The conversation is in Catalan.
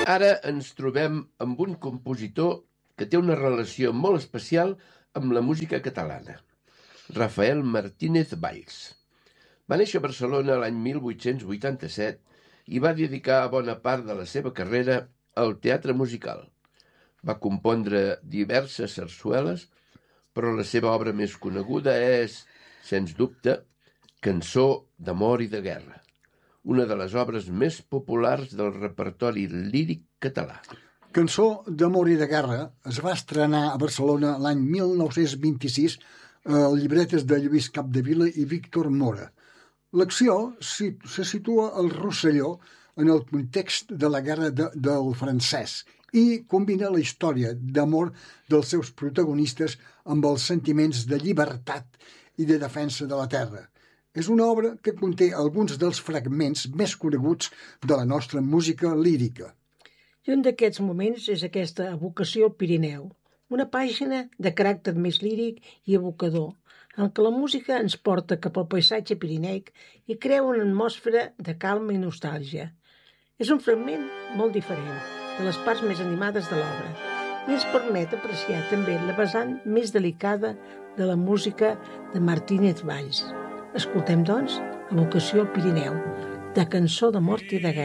Ara ens trobem amb un compositor que té una relació molt especial amb la música catalana, Rafael Martínez Valls. Va néixer a Barcelona l'any 1887 i va dedicar bona part de la seva carrera al teatre musical. Va compondre diverses sarsueles, però la seva obra més coneguda és, sens dubte, Cançó d'amor i de guerra, una de les obres més populars del repertori líric català. Cançó d'amor i de guerra es va estrenar a Barcelona l'any 1926 a llibretes de Lluís Capdevila i Víctor Mora. L'acció se situa al Rosselló en el context de la guerra del francès i combina la història d'amor dels seus protagonistes amb els sentiments de llibertat i de defensa de la terra. És una obra que conté alguns dels fragments més coneguts de la nostra música lírica. I un d'aquests moments és aquesta evocació al Pirineu, una pàgina de caràcter més líric i evocador, en què la música ens porta cap al paisatge pirineic i crea una atmosfera de calma i nostàlgia. És un fragment molt diferent de les parts més animades de l'obra i ens permet apreciar també la vessant més delicada de la música de Martínez Valls. Escoltem, doncs, Evocació al Pirineu, de Cançó de mort i de guerra.